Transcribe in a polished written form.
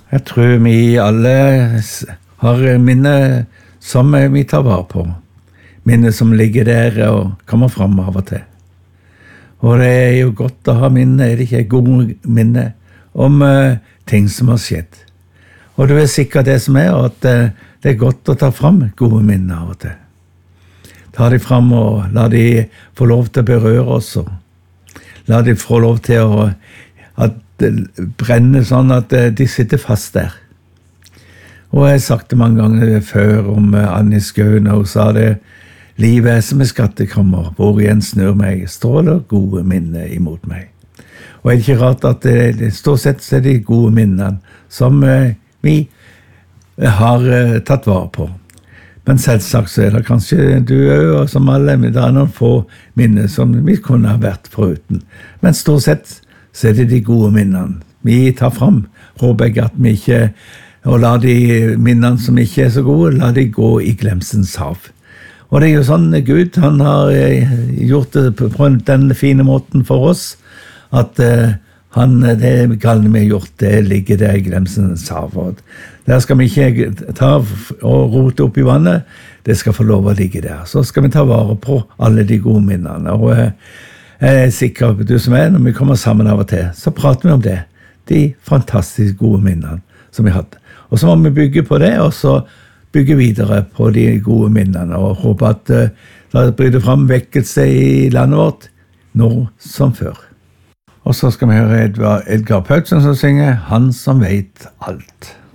Jeg tror vi alle har minner som vi tar vare på. Minner som ligger der og kommer frem av og til. Og det er jo godt å ha minner, er det ikke gode minner om ting som har skjedd. Og det er sikkert det som at det er godt å ta frem gode minner av og til. Ta de frem og la de få lov til å berøre oss. La de få lov til å brenne sånn at de sitter fast der. Og jeg har sagt det mange ganger før om Annie Skaun, og hun sa det, livet er som en skattekammer, hvor igjen snør meg, stråler gode minner imot meg. Og er det ikke rart at det stort sett så er de gode minnene som vi har tatt vare på. Men selvsagt så er det kanskje du og som alle, men det er noen få minner som vi kunne ha vært foruten. Men stort sett så er det de gode minnene. Vi tar frem, håper jeg at vi ikke, og la de minnene som ikke er så gode, la de gå i glemsens hav. Og det er jo sånn Gud, han har gjort det på den fine måten for oss, at det galne vi har gjort, det ligger der i glemsens hav. Der skal vi ikke ta og rote opp i vannet, det skal få lov å ligge der. Så skal vi ta vare på alle de gode minnene. Og jeg er sikker på du som når vi kommer sammen av og til, så prater vi om det. De fantastisk gode minnene som vi hadde. Og så må vi bygge på det, og så bygge videre på de gode minnene, og håpe at det bryter frem vekkelse i landet vårt, nå som før. Og så skal vi høre Edgar Paulsen som synger «Han som vet alt».